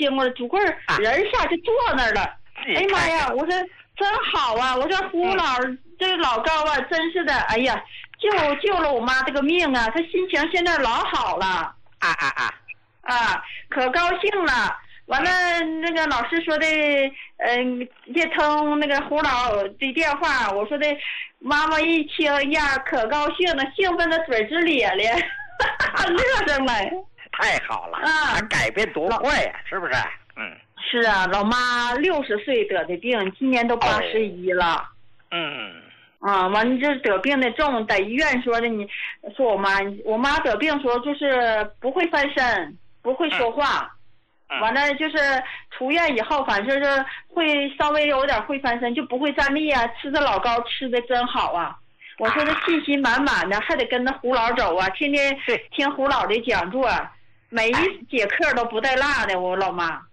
听过了，主柜人下去坐那儿了。哎呀妈呀！我说真好啊！我说胡老这老高啊，真是的，哎呀，救了我妈这个命啊！他心情现在老好了。可高兴了。完了，那个老师说的，接通那个胡老的电话，我说的，妈妈一听呀，可高兴了，兴奋的嘴直咧咧，乐着来。 太好了啊！改变多快呀，是不是？ 是啊，老妈60岁得的病，今年都81了。完了这得病的重，在医院说的，你说我妈得病时候就是不会翻身，不会说话。完了就是出院以后，反正是会稍微有点会翻身，就不会站立啊。吃的老高吃的真好啊！我说他信心满满的，还得跟着胡老走啊，天天听胡老的讲座，每一节课都不带落的。我老妈。